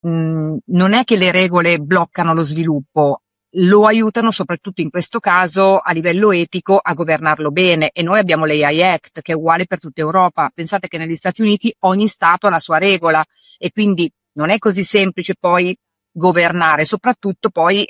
non è che le regole bloccano lo sviluppo, lo aiutano soprattutto in questo caso a livello etico a governarlo bene, e noi abbiamo l'AI Act che è uguale per tutta Europa. Pensate che negli Stati Uniti ogni Stato ha la sua regola e quindi non è così semplice poi governare, soprattutto poi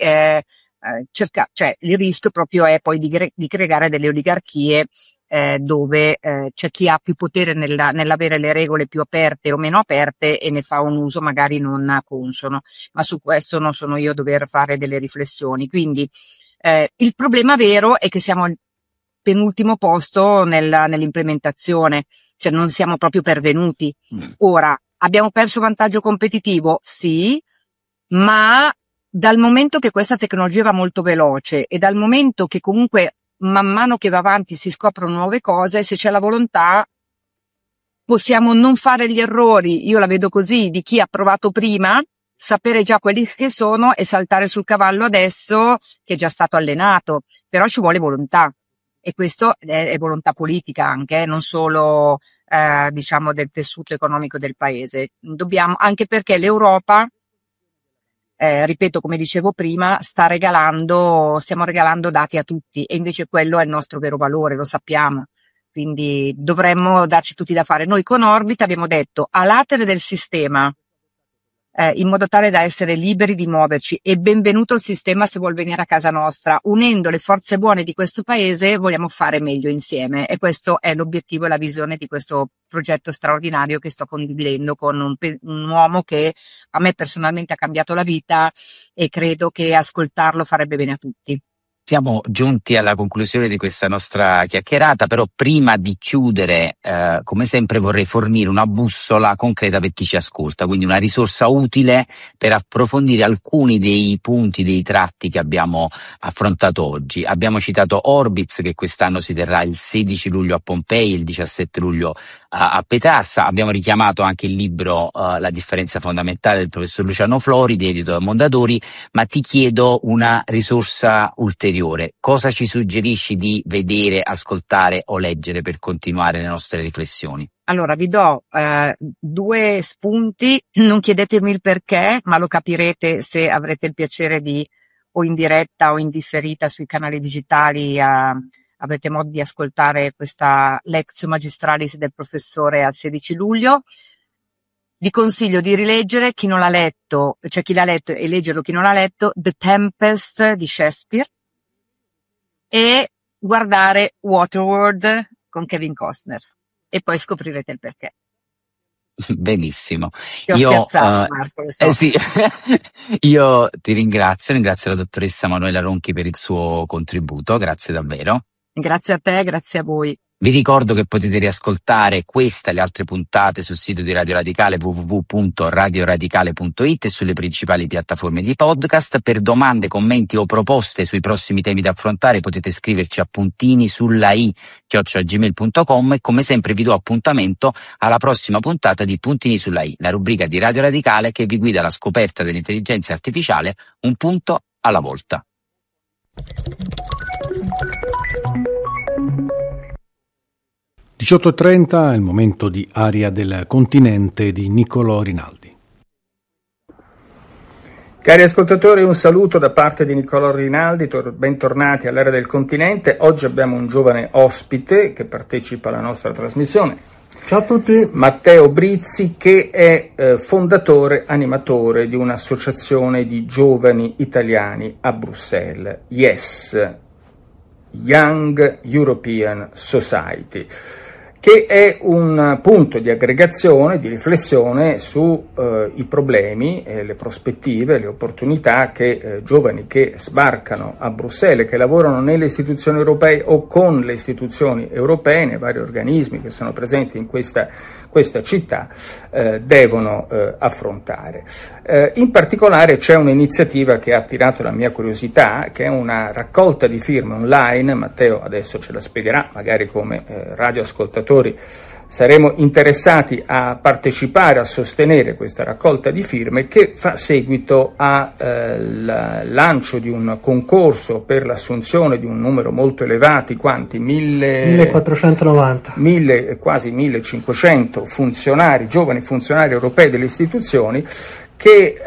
cioè il rischio proprio è poi di creare delle oligarchie dove c'è chi ha più potere nell'avere le regole più aperte o meno aperte e ne fa un uso magari non consono, ma su questo non sono io a dover fare delle riflessioni. Quindi il problema vero è che siamo al penultimo posto nell'implementazione, cioè non siamo proprio pervenuti. Ora, abbiamo perso vantaggio competitivo? Sì, ma dal momento che questa tecnologia va molto veloce e dal momento che comunque man mano che va avanti si scoprono nuove cose, se c'è la volontà possiamo non fare gli errori, io la vedo così, di chi ha provato prima, sapere già quelli che sono e saltare sul cavallo adesso che è già stato allenato, però ci vuole volontà e questo è volontà politica anche, non solo diciamo del tessuto economico del paese. Dobbiamo, anche perché l'Europa ripeto, come dicevo prima, stiamo regalando dati a tutti e invece quello è il nostro vero valore, lo sappiamo. Quindi dovremmo darci tutti da fare. Noi con Orbit abbiamo detto a latere del sistema, in modo tale da essere liberi di muoverci, e benvenuto il sistema se vuol venire a casa nostra. Unendo le forze buone di questo paese vogliamo fare meglio insieme e questo è l'obiettivo e la visione di questo progetto straordinario che sto condividendo con un uomo che a me personalmente ha cambiato la vita e credo che ascoltarlo farebbe bene a tutti. Siamo giunti alla conclusione di questa nostra chiacchierata, però prima di chiudere, come sempre vorrei fornire una bussola concreta per chi ci ascolta, quindi una risorsa utile per approfondire alcuni dei punti, dei tratti che abbiamo affrontato oggi. Abbiamo citato Orbits, che quest'anno si terrà il 16 luglio a Pompei, il 17 luglio a Petrarsa. Abbiamo richiamato anche il libro La differenza fondamentale del professor Luciano Floridi, edito da Mondadori, ma ti chiedo una risorsa ulteriore. Cosa ci suggerisci di vedere, ascoltare o leggere per continuare le nostre riflessioni? Allora, vi do 2 spunti, non chiedetemi il perché, ma lo capirete se avrete il piacere di, o in diretta o in differita sui canali digitali, avrete modo di ascoltare questa Lectio Magistralis del professore al 16 luglio. Vi consiglio di rileggere, chi non l'ha letto, cioè chi l'ha letto e leggerlo chi non l'ha letto, The Tempest di Shakespeare, e guardare Waterworld con Kevin Costner e poi scoprirete il perché. Benissimo. Ti ho spiazzato, Marco, lo so. Sì. Io ti ringrazio la dottoressa Manuela Ronchi per il suo contributo, grazie davvero. Grazie a te, grazie a voi. Vi ricordo che potete riascoltare questa e le altre puntate sul sito di Radio Radicale www.radioradicale.it e sulle principali piattaforme di podcast. Per domande, commenti o proposte sui prossimi temi da affrontare potete scriverci a puntinisullai@gmail.com e come sempre vi do appuntamento alla prossima puntata di Puntini sulla I, la rubrica di Radio Radicale che vi guida alla scoperta dell'intelligenza artificiale un punto alla volta. 18:30 è il momento di Aria del Continente di Niccolò Rinaldi. Cari ascoltatori, un saluto da parte di Niccolò Rinaldi, bentornati all'Aria del Continente. Oggi abbiamo un giovane ospite che partecipa alla nostra trasmissione. Ciao a tutti. Matteo Brizzi, che è fondatore, animatore di un'associazione di giovani italiani a Bruxelles, YES, Young European Society, che è un punto di aggregazione, di riflessione su i problemi, le prospettive, le opportunità che giovani che sbarcano a Bruxelles, che lavorano nelle istituzioni europee o con le istituzioni europee, nei vari organismi che sono presenti in questa città, devono affrontare. In particolare c'è un'iniziativa che ha attirato la mia curiosità, che è una raccolta di firme online. Matteo adesso ce la spiegherà, magari come radioascoltatori saremo interessati a partecipare, a sostenere questa raccolta di firme, che fa seguito al lancio di un concorso per l'assunzione di un numero molto elevato, quanti? 1490. Quasi 1500 funzionari, giovani funzionari europei delle istituzioni, che